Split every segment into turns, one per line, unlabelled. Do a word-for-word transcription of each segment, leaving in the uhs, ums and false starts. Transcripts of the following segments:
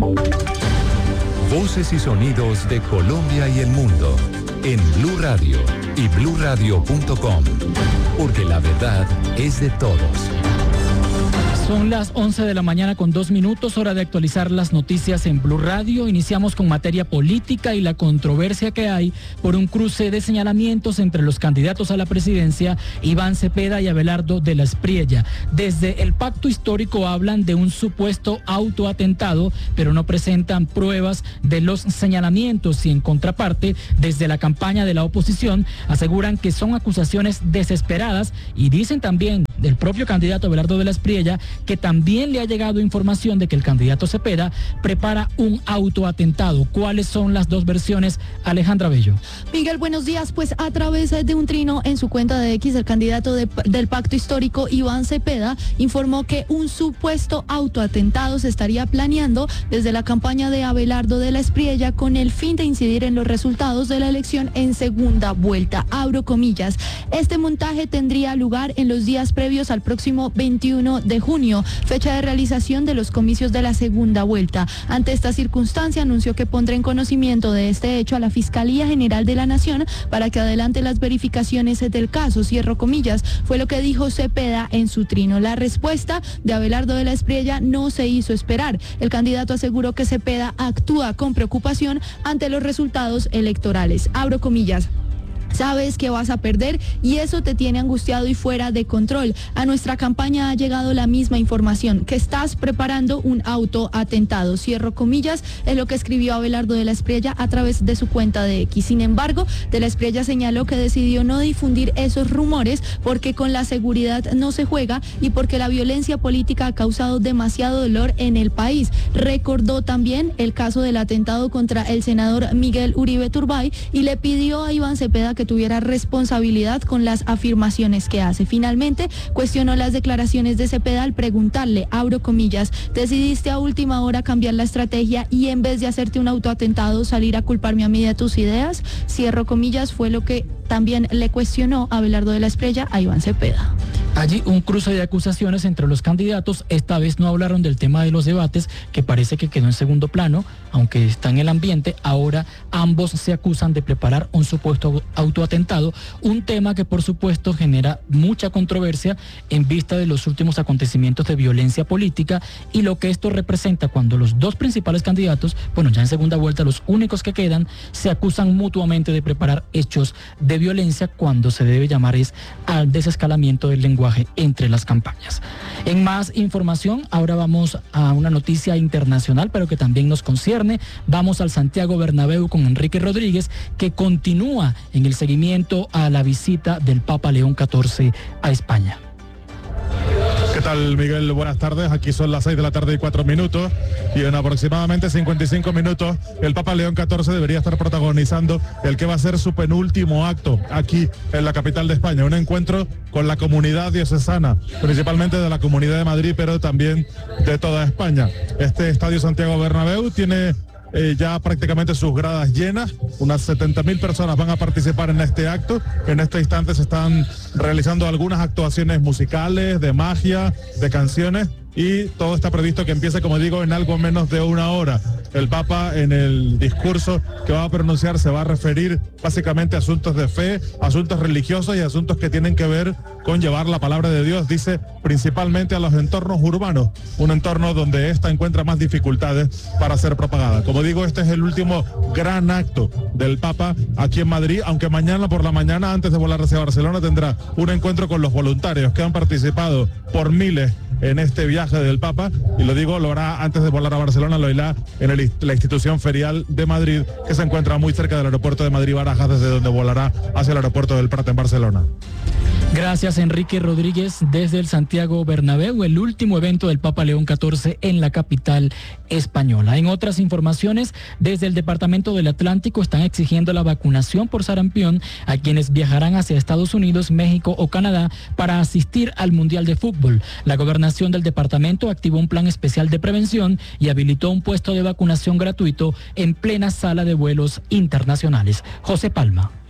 Voces y sonidos de Colombia y el mundo en Blue Radio y blue radio punto com, porque la verdad es de todos.
Son las once de la mañana con dos minutos, hora de actualizar las noticias en Blue Radio. Iniciamos con materia política y la controversia que hay por un cruce de señalamientos entre los candidatos a la presidencia, Iván Cepeda y Abelardo de la Espriella. Desde el pacto histórico hablan de un supuesto autoatentado, pero no presentan pruebas de los señalamientos, y en contraparte, desde la campaña de la oposición, aseguran que son acusaciones desesperadas, y dicen también del propio candidato Abelardo de la Espriella que también le ha llegado información de que el candidato Cepeda prepara un autoatentado. ¿Cuáles son las dos versiones, Alejandra Bello?
Miguel, buenos días. Pues a través de un trino en su cuenta de X, el candidato de, del pacto histórico, Iván Cepeda, informó que un supuesto autoatentado se estaría planeando desde la campaña de Abelardo de la Espriella con el fin de incidir en los resultados de la elección en segunda vuelta. Abro comillas. Este montaje tendría lugar en los días previos al próximo veintiuno de junio, fecha de realización de los comicios de la segunda vuelta. Ante esta circunstancia, anunció que pondrá en conocimiento de este hecho a la Fiscalía General de la Nación para que adelante las verificaciones del caso. Cierro comillas, fue lo que dijo Cepeda en su trino. La respuesta de Abelardo de la Espriella no se hizo esperar. El candidato aseguró que Cepeda actúa con preocupación ante los resultados electorales. Abro comillas. Sabes que vas a perder y eso te tiene angustiado y fuera de control. A nuestra campaña ha llegado la misma información, que estás preparando un autoatentado. Cierro comillas, es lo que escribió Abelardo de la Espriella a través de su cuenta de X. Sin embargo, de la Espriella señaló que decidió no difundir esos rumores porque con la seguridad no se juega y porque la violencia política ha causado demasiado dolor en el país. Recordó también el caso del atentado contra el senador Miguel Uribe Turbay y le pidió a Iván Cepeda que que tuviera responsabilidad con las afirmaciones que hace. Finalmente, cuestionó las declaraciones de Cepeda al preguntarle, abro comillas, decidiste a última hora cambiar la estrategia y en vez de hacerte un autoatentado salir a culparme a mí de tus ideas, cierro comillas, fue lo que también le cuestionó a Abelardo de la Espriella a Iván Cepeda.
Allí un cruce de acusaciones entre los candidatos. Esta vez no hablaron del tema de los debates, que parece que quedó en segundo plano, aunque está en el ambiente. Ahora ambos se acusan de preparar un supuesto autoatentado, un tema que por supuesto genera mucha controversia en vista de los últimos acontecimientos de violencia política y lo que esto representa cuando los dos principales candidatos, bueno, ya en segunda vuelta los únicos que quedan, se acusan mutuamente de preparar hechos de violencia cuando se debe llamar es al desescalamiento del lenguaje entre las campañas. En más información, ahora vamos a una noticia internacional, pero que también nos concierne. Vamos al Santiago Bernabéu con Enrique Rodríguez, que continúa en el seguimiento a la visita del Papa León catorce a España.
¿Qué tal, Miguel? Buenas tardes. Aquí son las seis de la tarde y cuatro minutos y en aproximadamente cincuenta y cinco minutos el Papa León catorce debería estar protagonizando el que va a ser su penúltimo acto aquí en la capital de España, un encuentro con la comunidad diocesana, principalmente de la Comunidad de Madrid, pero también de toda España. Este Estadio Santiago Bernabéu tiene Eh, ya prácticamente sus gradas llenas, unas setenta mil personas van a participar en este acto. En este instante se están realizando algunas actuaciones musicales, de magia, de canciones, y todo está previsto que empiece, como digo, en algo menos de una hora. El Papa, en el discurso que va a pronunciar, se va a referir básicamente a asuntos de fe, asuntos religiosos y asuntos que tienen que ver con llevar la palabra de Dios, dice, principalmente a los entornos urbanos, un entorno donde ésta encuentra más dificultades para ser propagada. Como digo, este es el último gran acto del Papa aquí en Madrid, aunque mañana por la mañana, antes de volar hacia Barcelona, tendrá un encuentro con los voluntarios que han participado por miles en este viaje del Papa, y lo digo, lo hará antes de volar a Barcelona, lo hará en el, la institución ferial de Madrid, que se encuentra muy cerca del aeropuerto de Madrid-Barajas, desde donde volará hacia el aeropuerto del Prat en Barcelona.
Gracias, Enrique Rodríguez, desde el Santiago Bernabéu, el último evento del Papa León catorce en la capital española. En otras informaciones, desde el Departamento del Atlántico están exigiendo la vacunación por sarampión a quienes viajarán hacia Estados Unidos, México o Canadá para asistir al Mundial de Fútbol. La gobernación del departamento activó un plan especial de prevención y habilitó un puesto de vacunación gratuito en plena sala de vuelos internacionales. José Palma.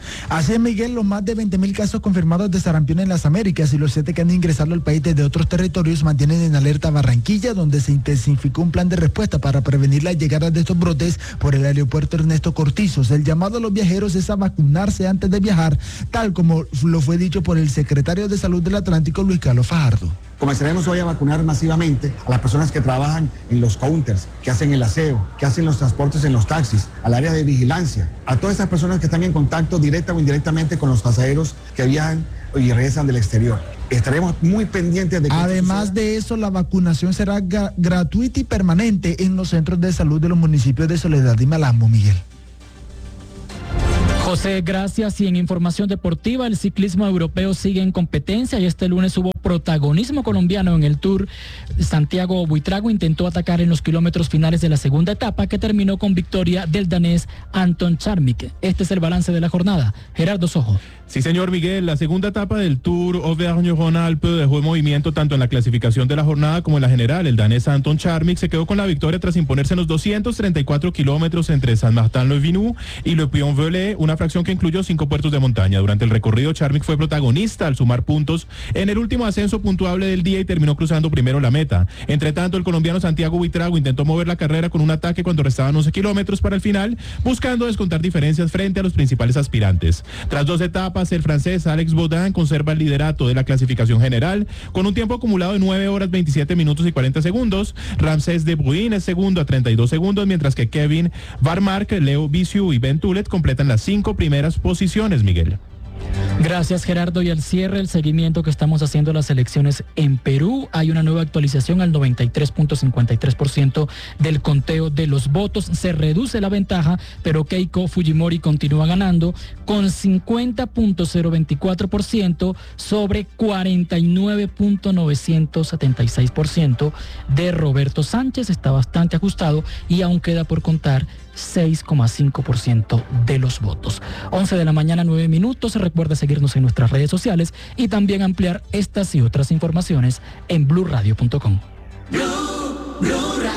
Así es, Miguel, los más de veinte mil casos confirmados de sarampión en las Américas y los siete que han de ingresarlo al país desde otros territorios mantienen en alerta Barranquilla, donde se intensificó un plan de respuesta para prevenir la llegada de estos brotes por el aeropuerto Ernesto Cortizos. El llamado a los viajeros es a vacunarse antes de viajar, tal como lo fue dicho por el secretario de Salud del Atlántico, Luis Carlos Fajardo.
Comenzaremos hoy a vacunar masivamente a las personas que trabajan en los counters, que hacen el aseo, que hacen los transportes en los taxis, al área de vigilancia, a todas esas personas que están en contacto directa o indirectamente con los pasajeros que viajan y regresan del exterior. Estaremos muy pendientes de que
Además de eso, la vacunación será gra- gratuita y permanente en los centros de salud de los municipios de Soledad y Malambo, Miguel.
José, gracias. Y en información deportiva, el ciclismo europeo sigue en competencia y este lunes hubo protagonismo colombiano en el Tour. Santiago Buitrago intentó atacar en los kilómetros finales de la segunda etapa, que terminó con victoria del danés Anton Charmik. Este es el balance de la jornada. Gerardo Sojo.
Sí, señor Miguel, la segunda etapa del Tour Auvergne-Rhône-Alpes dejó en movimiento tanto en la clasificación de la jornada como en la general. El danés Anton Charmik se quedó con la victoria tras imponerse en los doscientos treinta y cuatro kilómetros entre Saint-Martin-le-Vinoux y Le Puy-en-Velay, una fracción que incluyó cinco puertos de montaña. Durante el recorrido, Charmik fue protagonista al sumar puntos en el último ascenso puntuable del día y terminó cruzando primero la meta. Entre tanto, el colombiano Santiago Buitrago intentó mover la carrera con un ataque cuando restaban once kilómetros para el final, buscando descontar diferencias frente a los principales aspirantes. Tras dos etapas, el francés Alex Baudin conserva el liderato de la clasificación general con un tiempo acumulado de nueve horas veintisiete minutos y cuarenta segundos. Ramsés de Bruyn es segundo a treinta y dos segundos, mientras que Kevin Varmark, Leo Bisiu y Ben Tulet completan las cinco primeras posiciones, Miguel.
Gracias, Gerardo. Y al cierre, el seguimiento que estamos haciendo a las elecciones en Perú. Hay una nueva actualización al noventa y tres punto cincuenta y tres por ciento del conteo de los votos. Se reduce la ventaja, pero Keiko Fujimori continúa ganando con cincuenta punto cero veinticuatro por ciento sobre cuarenta y nueve punto novecientos setenta y seis por ciento de Roberto Sánchez. Está bastante ajustado y aún queda por contar seis coma cinco por ciento de los votos. once de la mañana, nueve minutos. Recuerda seguirnos en nuestras redes sociales y también ampliar estas y otras informaciones en blue radio punto com.
Blue, Blue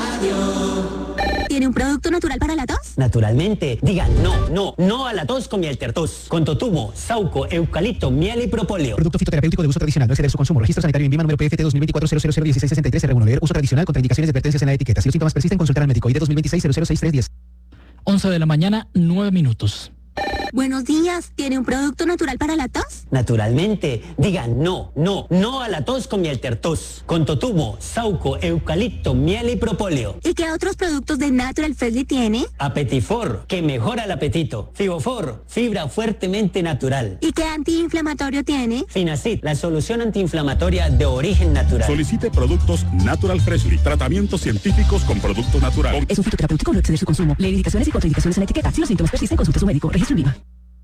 Radio.
¿Tiene un producto natural para la tos?
Naturalmente. Digan no, no, no a la tos con miel tertos. Con totumo, sauco, eucalipto, miel y propóleo.
Producto fitoterapéutico de uso tradicional. No exceder su consumo. Registro sanitario en Vima número P F T dos mil veinticuatro cero cero cero dieciséis sesenta y tres R uno. Leer uso tradicional con indicaciones y advertencias en la etiqueta. Si los síntomas persisten, consultar al médico. I D dos mil veintiséis cero cero seis tres diez.
once de la mañana, nueve minutos.
Buenos días. ¿Tiene un producto natural para la tos?
Naturalmente. Digan no, no, no a la tos con miel tertos. Con totumo, sauco, eucalipto, miel y propóleo.
¿Y qué otros productos de Natural Freshly tiene?
Apetifor, que mejora el apetito. Fibofor, fibra fuertemente natural.
¿Y qué antiinflamatorio tiene?
Finacid, la solución antiinflamatoria de origen natural.
Solicite productos Natural Freshly. Tratamientos científicos con productos naturales.
Es un fitoterapéutico, no exceder su consumo. Lee indicaciones y contraindicaciones en la etiqueta. Si los síntomas persisten, consulte a su médico. Registro en Vima.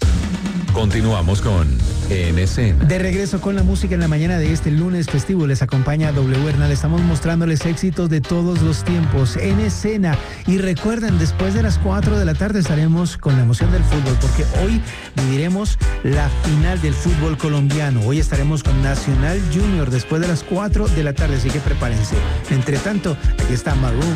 Continuamos con En Escena.
De regreso con la música en la mañana de este lunes festivo, les acompaña W Hernal. Estamos mostrándoles éxitos de todos los tiempos en escena. Y recuerden, después de las cuatro de la tarde estaremos con la emoción del fútbol, porque hoy viviremos la final del fútbol colombiano. Hoy estaremos con Nacional Junior después de las cuatro de la tarde, así que prepárense. Entre tanto, aquí está Maroon